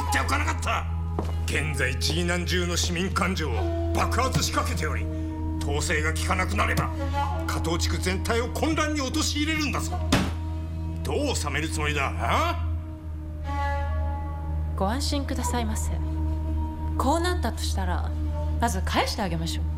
っておかなかった。現在G南中の市民感情を爆発しかけており、統制が効かなくなれば加藤地区全体を混乱に陥れるんだぞ。どう収めるつもりだ？ ご安心くださいませ。こうなったとしたらまず返してあげましょう。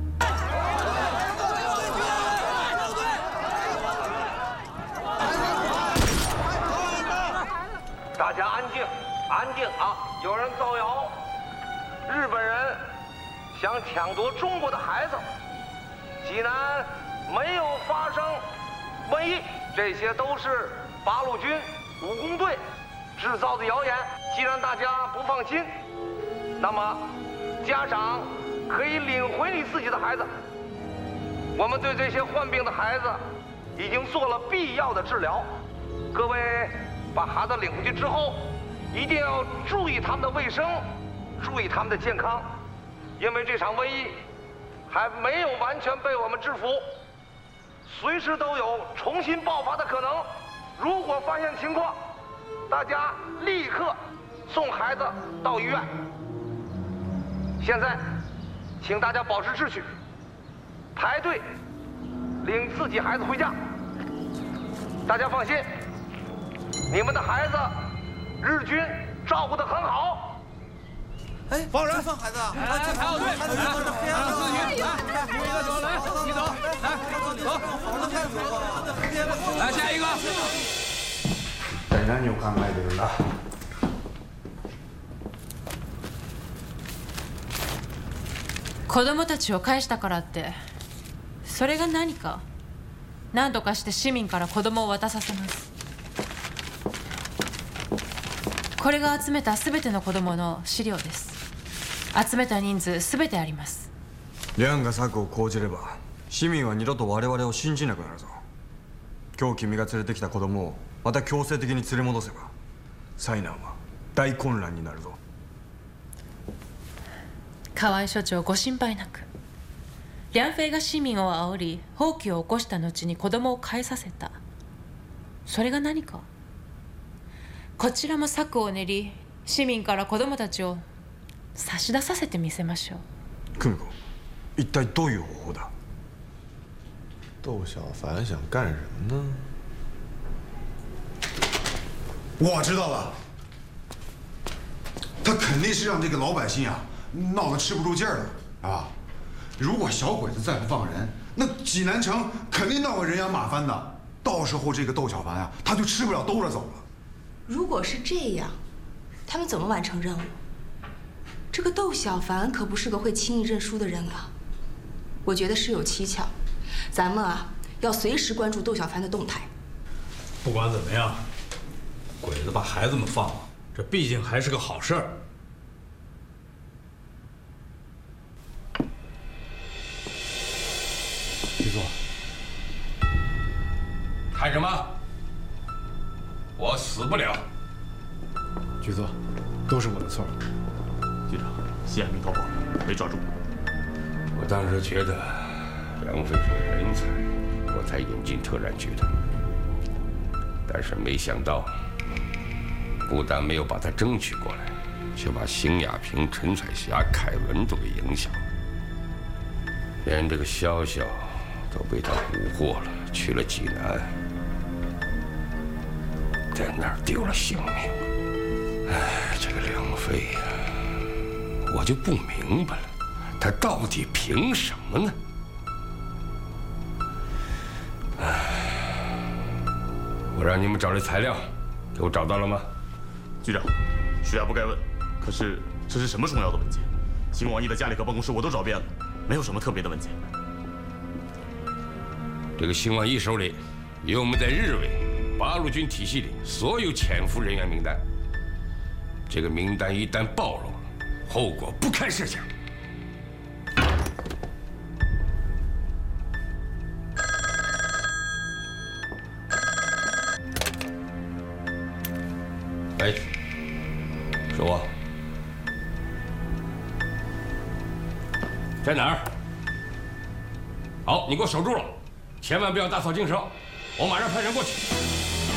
大家安静，安静啊！有人造谣，日本人想抢夺中国的孩子，济南没有发生瘟疫，这些都是八路军武工队制造的谣言。既然大家不放心，那么家长可以领回你自己的孩子。我们对这些患病的孩子已经做了必要的治疗，各位把孩子领回去之后，一定要注意他们的卫生，注意他们的健康，因为这场瘟疫还没有完全被我们制服，随时都有重新爆发的可能。如果发现情况，大家立刻送孩子到医院。现在，请大家保持秩序，排队领自己孩子回家。大家放心，你们的孩子，日军照顾得很好。 哎，放人！放孩子啊！ 排好队，来，自己来，走，来，你走，来，走，来下一个。 何を考えてるんだ。 子供たちを返したからってそれが何か。何とかして市民から子供を渡させます。これが集めた全ての子供の資料です。集めた人数全てあります。 リャンが策を講じれば市民は二度と我々を信じなくなるぞ。今日君が連れてきた子供をまた強制的に連れ戻せば災難は大混乱になるぞ。 河合所長、ご心配なく。リャンフェイが市民を煽り蜂起を起こした後に子供を返させた。それが何か。こちらも策を練り市民から子供たちを差し出させてみせましょう。 久美子、一体どういう方法だ？ 窦小凡想干什么呢？ 我知道了，他肯定是让这个老百姓啊闹得吃不住劲儿了啊！如果小鬼子再不放人，那济南城肯定闹个人仰马翻的。到时候这个窦小凡啊，他就吃不了兜着走了。 如果是这样，他们怎么完成任务？这个窦小凡可不是个会轻易认输的人啊！我觉得事有蹊跷，咱们啊要随时关注窦小凡的动态。 不管怎么样，鬼子把孩子们放了，这毕竟还是个好事儿。 局座， 看什么？我死不了。 局座，都是我的错。 局长，西安没逃跑，没抓住。 我当时觉得梁飞是人才，我才引进特战局的。但是没想到，不但没有把他争取过来，却把邢亚平、陈彩霞、凯文都给影响了，连这个潇潇都被他蛊惑了，去了济南，在那儿丢了性命。哎，这个梁飞呀，我就不明白了，他到底凭什么呢？我让你们找这材料，给我找到了吗？ 局长，徐亚不该问，可是这是什么重要的文件？邢王爷的家里和办公室我都找遍了，没有什么特别的文件。 这个邢王爷手里有我们在日伪八路军体系里所有潜伏人员名单。这个名单一旦暴露了，后果不堪设想。喂，是我，在哪儿？好，你给我守住了，千万不要大草惊蛇，我马上派人过去。